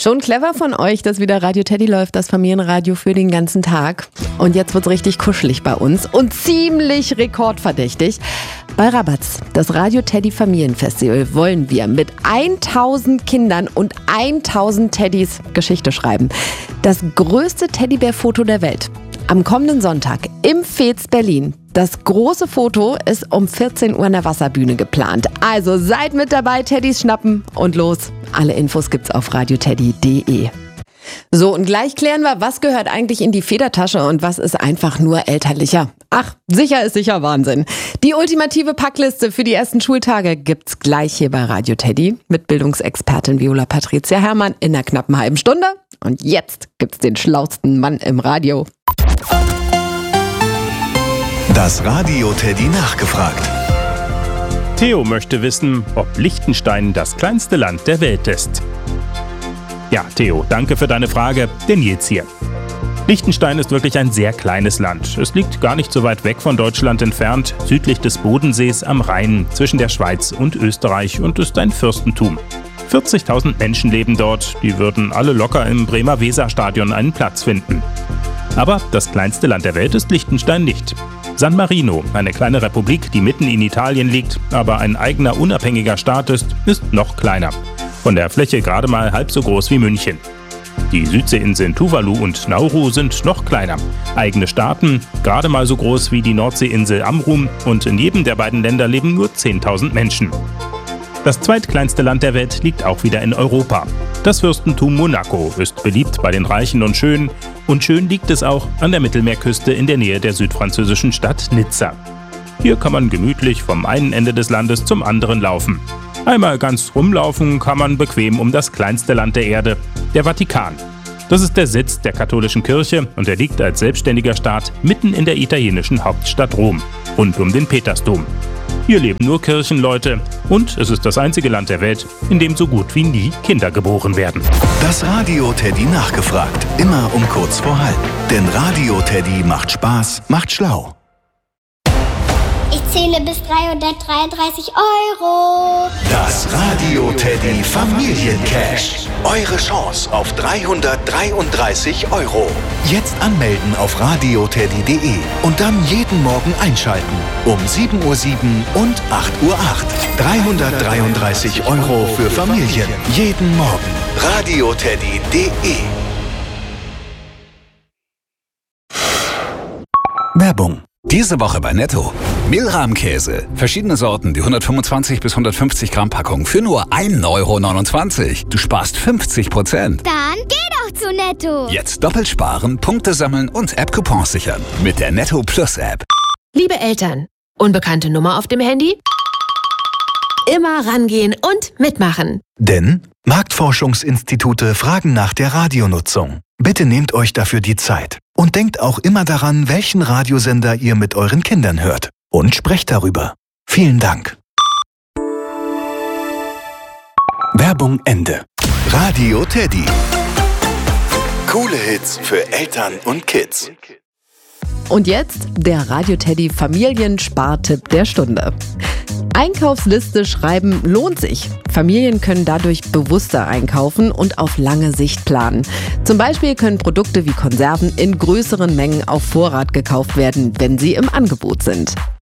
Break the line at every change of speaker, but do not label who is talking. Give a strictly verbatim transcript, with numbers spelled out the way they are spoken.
Schon clever von euch, dass wieder Radio Teddy läuft, das Familienradio für den ganzen Tag. Und jetzt wird's richtig kuschelig bei uns und ziemlich rekordverdächtig. Bei Rabatz, das Radio Teddy Familienfestival, wollen wir mit tausend Kindern und tausend Teddys Geschichte schreiben. Das größte Teddybär-Foto der Welt. Am kommenden Sonntag im Fez Berlin. Das große Foto ist um vierzehn Uhr an der Wasserbühne geplant. Also seid mit dabei, Teddys schnappen und los. Alle Infos gibt's auf radioteddy punkt de. So, und gleich klären wir, was gehört eigentlich in die Federtasche und was ist einfach nur elterlicher. Ach, sicher ist sicher Wahnsinn. Die ultimative Packliste für die ersten Schultage gibt's gleich hier bei Radio Teddy mit Bildungsexpertin Viola Patricia Herrmann in einer knappen halben Stunde. Und jetzt gibt's den schlausten Mann im Radio.
Das Radio Teddy nachgefragt.
Theo möchte wissen, ob Liechtenstein das kleinste Land der Welt ist. Ja, Theo, danke für deine Frage, denn jetzt hier. Liechtenstein ist wirklich ein sehr kleines Land. Es liegt gar nicht so weit weg von Deutschland entfernt, südlich des Bodensees am Rhein, zwischen der Schweiz und Österreich und ist ein Fürstentum. vierzigtausend Menschen leben dort, die würden alle locker im Bremer Weserstadion einen Platz finden. Aber das kleinste Land der Welt ist Liechtenstein nicht. San Marino, eine kleine Republik, die mitten in Italien liegt, aber ein eigener unabhängiger Staat ist, ist noch kleiner. Von der Fläche gerade mal halb so groß wie München. Die Südseeinseln Tuvalu und Nauru sind noch kleiner. Eigene Staaten, gerade mal so groß wie die Nordseeinsel Amrum, und in jedem der beiden Länder leben nur zehntausend Menschen. Das zweitkleinste Land der Welt liegt auch wieder in Europa. Das Fürstentum Monaco ist beliebt bei den Reichen und Schönen. Und schön liegt es auch an der Mittelmeerküste in der Nähe der südfranzösischen Stadt Nizza. Hier kann man gemütlich vom einen Ende des Landes zum anderen laufen. Einmal ganz rumlaufen kann man bequem um das kleinste Land der Erde, der Vatikan. Das ist der Sitz der katholischen Kirche und er liegt als selbstständiger Staat mitten in der italienischen Hauptstadt Rom, rund um den Petersdom. Hier leben nur Kirchenleute und es ist das einzige Land der Welt, in dem so gut wie nie Kinder geboren werden.
Das Radio Teddy nachgefragt, immer um kurz vor halb. Denn Radio Teddy macht Spaß, macht schlau.
Ich zähle bis dreihundertdreiunddreißig Euro.
Das Radio Teddy Familiencash. Eure Chance auf dreihundertdreiunddreißig Euro. Jetzt anmelden auf radioteddy punkt de und dann jeden Morgen einschalten. Um sieben Uhr sieben und acht Uhr acht. dreihundertdreiunddreißig Euro für Familien. Jeden Morgen. radioteddy punkt de. Werbung.
Diese Woche bei Netto. Milram-Käse. Verschiedene Sorten, die hundertfünfundzwanzig bis hundertfünfzig Gramm Packung für nur ein Euro neunundzwanzig. Du sparst fünfzig Prozent.
Dann geh doch zu Netto.
Jetzt doppelt sparen, Punkte sammeln und App-Coupons sichern. Mit der Netto Plus App.
Liebe Eltern, unbekannte Nummer auf dem Handy? Immer rangehen und mitmachen.
Denn Marktforschungsinstitute fragen nach der Radionutzung. Bitte nehmt euch dafür die Zeit. Und denkt auch immer daran, welchen Radiosender ihr mit euren Kindern hört. Und sprecht darüber. Vielen Dank. Werbung Ende. Radio Teddy. Coole Hits für Eltern und Kids.
Und jetzt der Radio Teddy Familienspartipp der Stunde. Einkaufsliste schreiben lohnt sich. Familien können dadurch bewusster einkaufen und auf lange Sicht planen. Zum Beispiel können Produkte wie Konserven in größeren Mengen auf Vorrat gekauft werden, wenn sie im Angebot sind.